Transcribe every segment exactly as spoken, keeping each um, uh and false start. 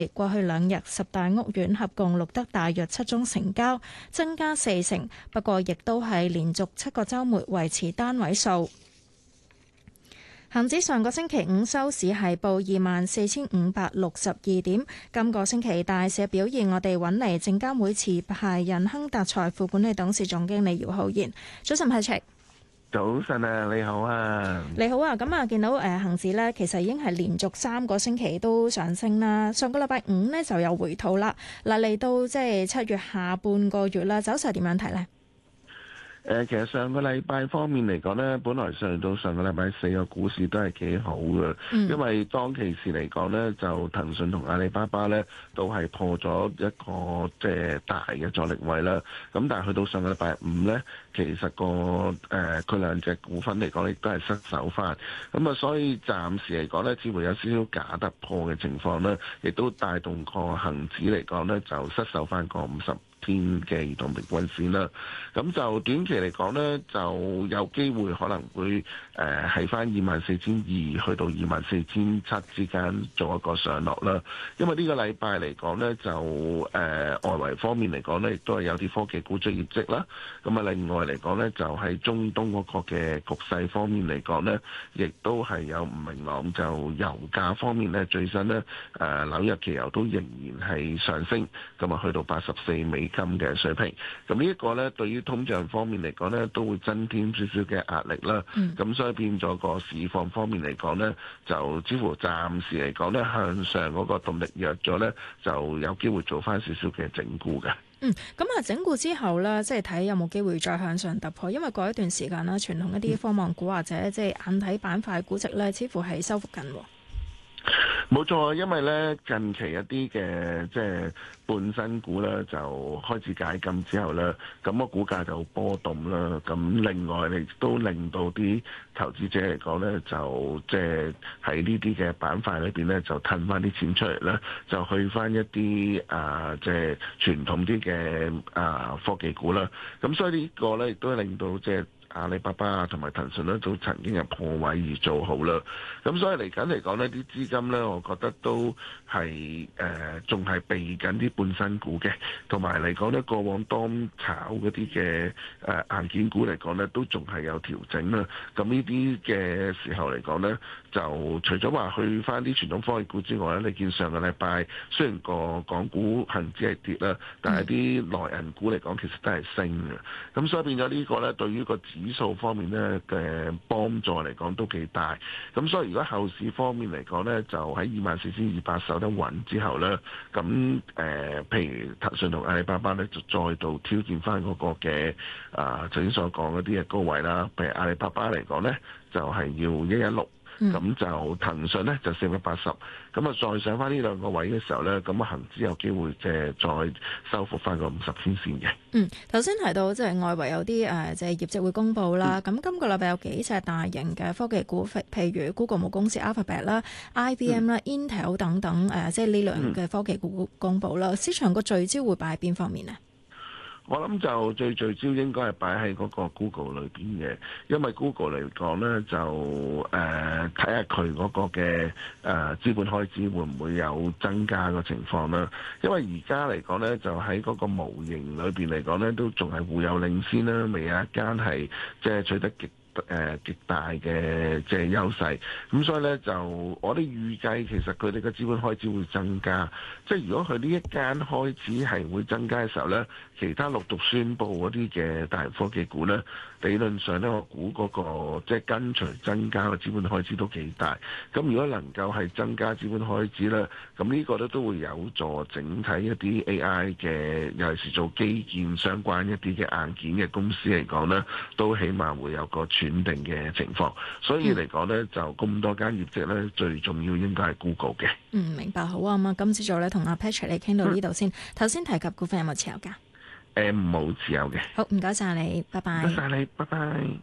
過去兩日十大屋苑合共錄得大約七宗成交，增加四成，不過亦都係連續七個週末維持單位數。恒指上個星期五收市係報二萬四千五百六十二點，今個星期大市表現，我哋揾嚟證監會持牌人亨達財富管理董事總經理姚浩然。早晨，Patrick。 早晨啊，你好啊， 你好啊，咁啊，見到誒恒指咧，其實已經係連續三個星期都上升啦。上個禮拜五咧就有回吐啦。嗱，嚟到即係七月下半個月啦，走勢點樣睇咧？ 誒，其實上個禮拜方面嚟講呢，本來上到上個禮拜四個股市都係幾好嘅，嗯、因為當其時嚟講呢，就騰訊同阿里巴巴呢都係破咗一個即係大嘅阻力位啦。咁但係去到上個禮拜五呢，其實個誒佢兩隻股份嚟講亦都係失守翻。咁啊，所以暫時嚟講呢，似乎有少少假突破嘅情況呢，亦都帶動個恆指嚟講呢，就失守翻個五十天嘅移動平均線啦，咁就短期嚟講呢，就有機會可能會誒喺翻二萬四千二去到二萬四千七之間做一個上落啦。因為呢個禮拜嚟講呢，就誒、呃、外圍方面嚟講呢，亦都係有啲科技股出業績啦。咁啊，另外嚟講呢，就喺中東嗰個嘅局勢方面嚟講呢，亦都係有唔明朗。就油價方面呢，最新呢，誒、呃、紐約期油都仍然係上升，咁啊去到八十四美金嘅水平，咁呢一個呢，對於通脹方面嚟講呢，都會增添少少嘅壓力啦。咁、嗯、所以變咗個市況方面嚟講呢，就似乎暫時嚟講呢，向上嗰個動力弱咗呢，就有機會做翻少少嘅整固嘅。 嗯，咁啊，整固之後呢，即係睇有冇機會再向上突破，因為過一段時間啦，傳統一啲科網股或者即係硬體板塊估值呢，似乎係收復緊。 冇錯，因為咧近期一啲嘅即係半新股咧就開始解禁之後咧，咁個股價就波動啦。咁另外亦都令到啲投資者嚟講咧，就即係喺呢啲嘅板塊裏邊咧，就褪翻啲錢出嚟咧，就去翻一啲啊即係傳統啲嘅啊科技股啦。咁所以呢個咧亦都令到即係阿里巴巴啊，同埋騰訊咧都曾經係破位而做好啦。咁所以嚟緊嚟講呢啲資金咧，我覺得都係誒仲係避緊啲半新股嘅，同埋嚟講呢，過往當炒嗰啲嘅誒硬件股嚟講呢，都仲係有調整啦。咁呢啲嘅時候嚟講呢，就除咗話去翻啲傳統科技股之外咧，你見上個禮拜雖然個港股恒指係跌啦，但係啲內銀股嚟講其實都係升嘅。咁所以變咗呢個呢，對於個指數方面咧嘅幫助嚟講都幾大，咁所以如果後市方面嚟講咧，就喺二萬四千二百守得穩之後咧，咁誒、呃，譬如騰訊同阿里巴巴咧，就再度挑戰翻嗰個嘅啊，頭先所講嗰啲嘅高位啦。譬如阿里巴巴嚟講咧，就係、是、要一一六。咁、嗯、就騰訊咧就四百八十，咁啊再上翻呢兩個位嘅時候咧，咁啊恒指有機會即係再收復翻個五十天線嘅。 嗯，頭先提到即係外圍有啲誒即係業績會公布啦，咁、嗯、今個禮拜有幾隻大型嘅科技股，譬如 Google 母公司 Alphabet 啦、I B M 啦、嗯、Intel 等等誒，即係呢類嘅科技股公布啦。嗯、市場個聚焦會擺喺邊方面呢？ 我諗就最聚焦應該係擺喺嗰個 Google 裏邊嘅，因為 Google 嚟講呢，就誒睇下佢嗰個嘅誒、呃、資本開支會唔會有增加嘅情況啦。因為而家嚟講呢，就喺嗰個模型裏邊嚟講呢，都仲係互有領先啦，未有一間係即係取得極誒、呃、極大嘅即係優勢，咁所以咧就我哋預計其實佢哋嘅資本開支會增加，即係如果佢呢一間開始係會增加嘅時候咧，其他陸續宣布嗰啲嘅大型科技股咧，理論上咧我估嗰、嗰個即係跟隨增加嘅資本開支都幾大，咁如果能夠係增加資本開支咧，咁呢個咧都會有助整體一啲 A I 嘅，尤其是做基建相關一啲嘅硬件嘅公司嚟講咧，都起碼會有個選定嘅情況，所以嚟講呢，就咁多間業績呢，最重要應該係 Google 嘅。 嗯，明白，好啊。咁啊，今朝早呢，同阿 Patrick 你傾到呢度先。頭先、嗯、提及股份有冇持有㗎？ 誒，冇持有嘅。 好，唔該晒你，拜拜。 唔該晒你，拜拜。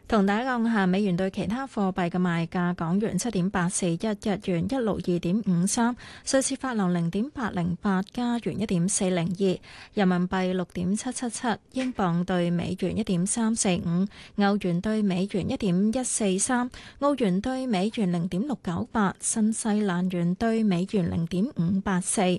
同大家講下美元對其他貨幣嘅賣價：港元七點八四一，日元一六二點五三，瑞士法郎零點八零八，加元一點四零二，人民幣六點七七七，英鎊對美元一點三四五，歐元對美元一點一四三，澳元對美元零點六九八，新西蘭元對美元零點五八四。